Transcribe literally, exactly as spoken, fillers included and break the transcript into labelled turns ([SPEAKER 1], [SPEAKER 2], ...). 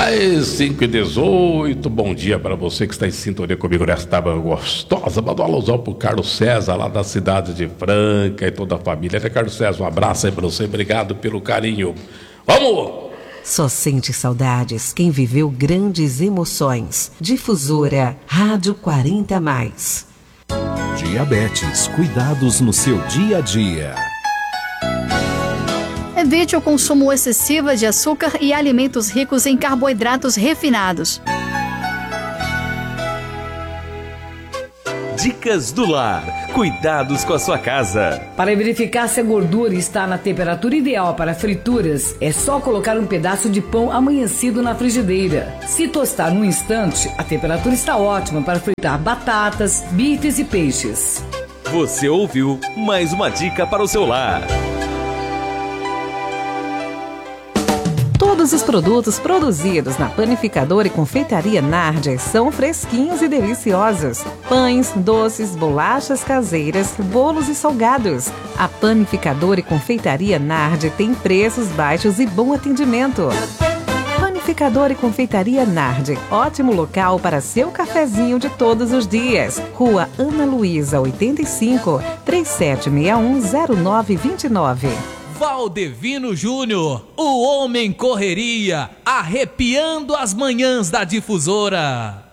[SPEAKER 1] Às cinco e dezoito, bom dia para você que está em sintonia comigo nesta manhã gostosa. Manda um alusão pro Carlos César, lá da cidade de Franca, e toda a família. Né, Carlos César? Um abraço aí para você, obrigado pelo carinho. Vamos!
[SPEAKER 2] Só sente saudades quem viveu grandes emoções. Difusora Rádio quarenta mais.
[SPEAKER 3] Diabetes, cuidados no seu dia a dia.
[SPEAKER 4] Evite o consumo excessivo de açúcar e alimentos ricos em carboidratos refinados.
[SPEAKER 5] Dicas do Lar. Cuidados com a sua casa.
[SPEAKER 6] Para verificar se a gordura está na temperatura ideal para frituras, é só colocar um pedaço de pão amanhecido na frigideira. Se tostar num instante, a temperatura está ótima para fritar batatas, bifes e peixes.
[SPEAKER 5] Você ouviu mais uma dica para o seu lar.
[SPEAKER 2] Todos os produtos produzidos na Panificadora e Confeitaria Nardi são fresquinhos e deliciosos. Pães, doces, bolachas caseiras, bolos e salgados. A Panificadora e Confeitaria Nardi tem preços baixos e bom atendimento. Panificadora e Confeitaria Nardi, ótimo local para seu cafezinho de todos os dias. Rua Ana Luísa, oitenta e cinco, trinta e sete sessenta e um, zero nove vinte e nove.
[SPEAKER 7] Valdevino Júnior, o homem correria, arrepiando as manhãs da Difusora.